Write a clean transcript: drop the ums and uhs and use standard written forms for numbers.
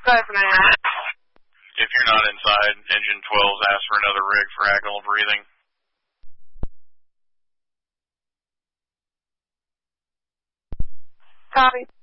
Go ahead, Fernando. If you're not inside, engine 12's ask for another rig for agonal breathing. Copy.